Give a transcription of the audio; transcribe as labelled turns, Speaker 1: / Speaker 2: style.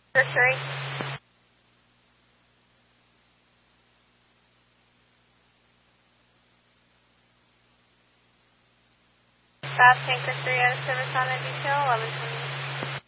Speaker 1: For 3. Fast Tanker 3 out of service on a detail, 1120.